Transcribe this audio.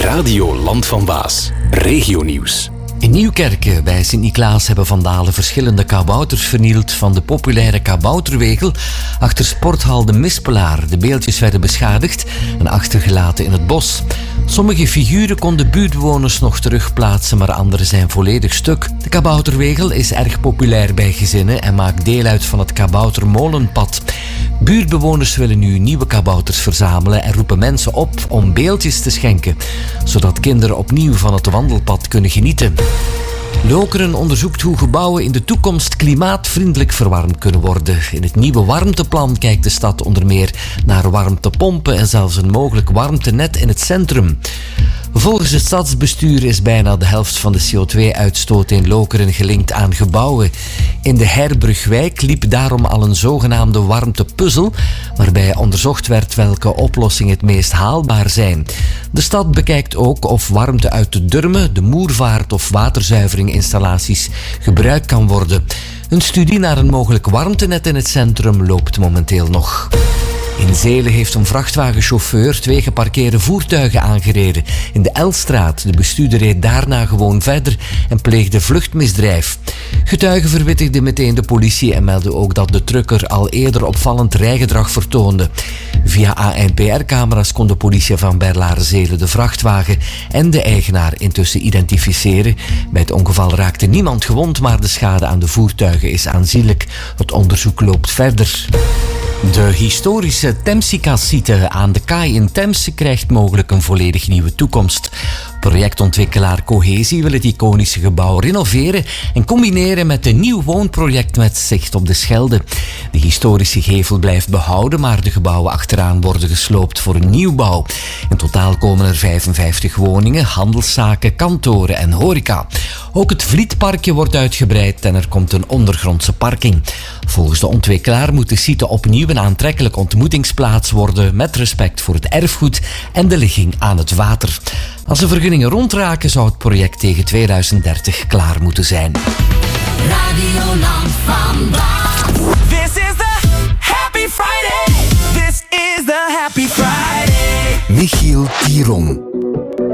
Radio Land van Waas. Regionieuws. In Nieuwkerke bij Sint-Niklaas hebben vandalen verschillende kabouters vernield van de populaire kabouterwegel achter sporthal De Mispelaar. De beeldjes werden beschadigd en achtergelaten in het bos. Sommige figuren konden buurtbewoners nog terugplaatsen, maar andere zijn volledig stuk. De kabouterwegel is erg populair bij gezinnen en maakt deel uit van het kaboutermolenpad. Buurtbewoners willen nu nieuwe kabouters verzamelen en roepen mensen op om beeldjes te schenken, zodat kinderen opnieuw van het wandelpad kunnen genieten. Lokeren onderzoekt hoe gebouwen in de toekomst klimaatvriendelijk verwarmd kunnen worden. In het nieuwe warmteplan kijkt de stad onder meer naar warmtepompen en zelfs een mogelijk warmtenet in het centrum. Volgens het stadsbestuur is bijna de helft van de CO2-uitstoot in Lokeren gelinkt aan gebouwen. In de Herbrugwijk liep daarom al een zogenaamde warmtepuzzel, waarbij onderzocht werd welke oplossingen het meest haalbaar zijn. De stad bekijkt ook of warmte uit de Durme, de Moervaart of waterzuiveringinstallaties gebruikt kan worden. Een studie naar een mogelijk warmtenet in het centrum loopt momenteel nog. In Zelen heeft een vrachtwagenchauffeur 2 geparkeerde voertuigen aangereden in de Elstraat. De bestuurder reed daarna gewoon verder en pleegde vluchtmisdrijf. Getuigen verwittigden meteen de politie en meldden ook dat de trucker al eerder opvallend rijgedrag vertoonde. Via ANPR-camera's kon de politie van Berlare-Zelen de vrachtwagen en de eigenaar intussen identificeren. Bij het ongeval raakte niemand gewond, maar de schade aan de voertuigen is aanzienlijk. Het onderzoek loopt verder. De historische Temsica-site aan de kaai in Temse krijgt mogelijk een volledig nieuwe toekomst. Projectontwikkelaar Cohesie wil het iconische gebouw renoveren en combineren met een nieuw woonproject met zicht op de Schelde. De historische gevel blijft behouden, maar de gebouwen achteraan worden gesloopt voor een nieuwbouw. In totaal komen er 55 woningen, handelszaken, kantoren en horeca. Ook het Vlietparkje wordt uitgebreid en er komt een ondergrondse parking. Volgens de ontwikkelaar moet de site opnieuw een aantrekkelijk ontmoetingsplaats worden met respect voor het erfgoed en de ligging aan het water. Als de vergunningen rondraken zou het project tegen 2030 klaar moeten zijn. Radio Land van Waas. This is the Happy Friday. This is the Happy Friday. Michiel Tiron.